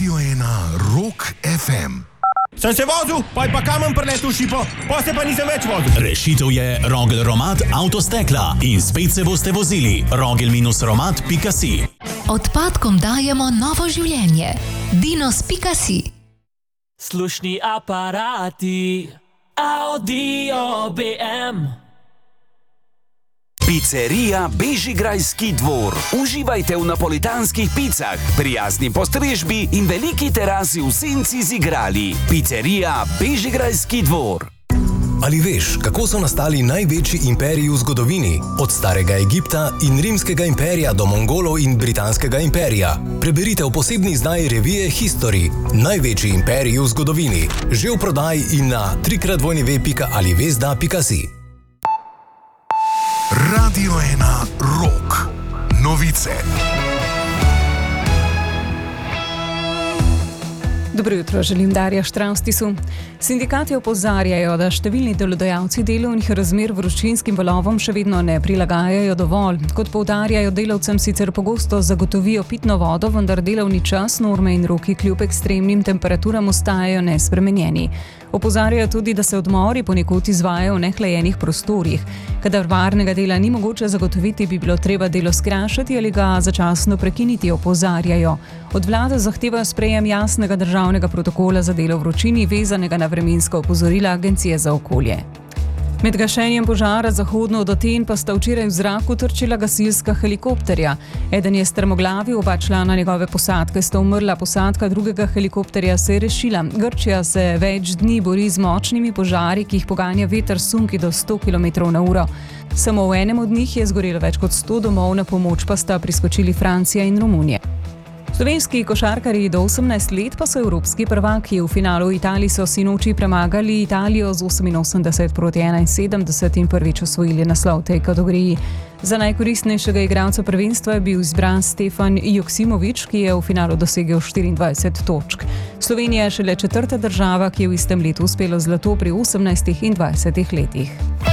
Radio 1 Rock FM. Sem se vozil, pa kamen preletel šipo, pa se pa nisem več vozil. Rešitev je Rogel-Romat avtostekla in spet se boste vozili. Rogel-romat.si. Odpadkom dajemo novo življenje. Dinos.si. Slušni aparati, Audio BM. Pizzerija Bežigrajski dvor. Uživajte v napolitanskih picah, prijazni postrežbi in veliki terasi v senci z igrali. Pizzerija Bežigrajski dvor. Ali veš, kako so nastali največji imperiji v zgodovini? Od starega Egipta in rimskega imperija do Mongolov in britanskega imperija. Preberite v posebni izdaji revije History. Največji imperiji v zgodovini. Že v prodaji in na www.alivesda.si. Radio 1 Rock. Novice. Dobro jutro, želim Darja Štravstisu. Sindikati opozarjajo, da številni delodajalci delovnih razmer vročinskim valovom še vedno ne prilagajajo dovolj. Kot poudarjajo, delavcem sicer pogosto zagotovijo pitno vodo, vendar delovni čas, norme in roki kljub ekstremnim temperaturam ostajajo nespremenjeni. Opozarjajo tudi, da se odmori ponekod izvajajo v nehlajenih prostorih. Kadar varnega dela ni mogoče zagotoviti, bi bilo treba delo skrajšati ali ga začasno prekiniti, opozarjajo. Od vlade zahtevajo sprejem jasnega državnega protokola za delo v vročini, vezanega na vremenska opozorila Agencije za okolje. Med gašenjem požara zahodno od Aten pa sta včeraj v zraku trčila gasilska helikopterja. Eden je strmoglavil, oba člana njegove posadke sta umrla, posadka drugega helikopterja se je rešila. Grčija se več dni bori z močnimi požari, ki jih poganja veter sunki do 100 km/h. Samo v enem od njih je zgorelo več kot 100 domov, na pomoč pa sta priskočili Francija in Romunija. Slovenski košarkarji do 18 let pa so evropski prvaki. V finalu v Italiji so sinoči premagali Italijo z 88-71 in prvič osvojili naslov tej kategoriji. Za najkoristnejšega igralca prvenstva je bil izbran Stefan Joksimović, ki je v finalu dosegel 24 točk. Slovenija je šele četrta država, ki je v istem letu uspelo zlato pri 18 in 20 letih.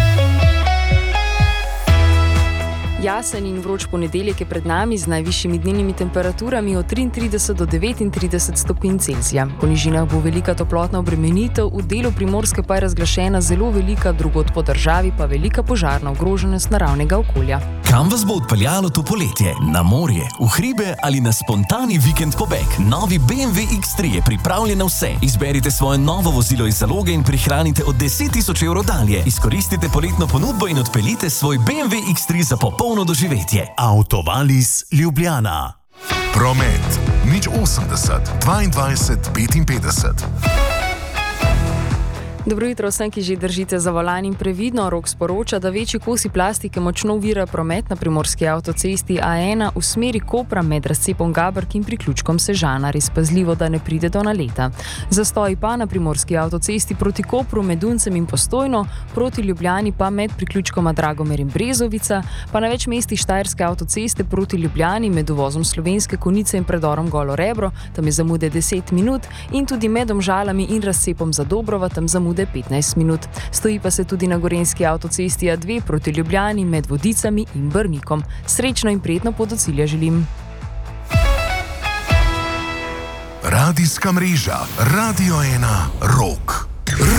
Jasen in vroč ponedeljek je pred nami z najvišjimi dnevnimi temperaturami od 33 do 39 stopinj Celzija. Po nižinah bo velika toplotna obremenitev, v delu Primorske pa je razglašena zelo velika, drugod po državi pa velika požarna ogroženost naravnega okolja. Kam vas bo odpeljalo to poletje? Na morje, v hribe ali na spontani vikend pobeg? Novi BMW X3 je pripravljen na vse. Izberite svoje novo vozilo iz zaloge in prihranite od 10.000 evrov dalje. Izkoristite poletno ponudbo in odpeljite svoj BMW X3 za popolno doživetje. Autovalis Ljubljana. Promet. 080 22 55. Dobro jutro vsem, ki že držite za volan in previdno. Rok sporoča, da večji kosi plastike močno ovirajo promet na primorski avtocesti A1 v smeri Kopra med razcepom Gabrk in priključkom Sežana. Res pazljivo, da ne pride do naleta. Zastoji pa na primorski avtocesti proti Kopru med Duncem in Postojno, proti Ljubljani pa med priključkoma Dragomer in Brezovica, pa na več mestih Štajerske avtoceste proti Ljubljani med uvozom Slovenske Konjice in predorom Golo Rebro, tam je zamude 10 minut, in tudi med Domžalami in razcepom Zadobrova, tam zamude 15 minut. Stoji pa se tudi na gorenjski avtocesti A2 proti Ljubljani med Vodicami in Brnikom. Srečno in prijetno pot do cilja želim. Radijska mreža Radio 1 Rock.